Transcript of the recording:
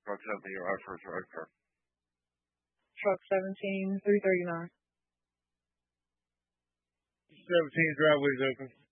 Truck 70, your first right, sir. Truck 17, 339. 17 driveway's open.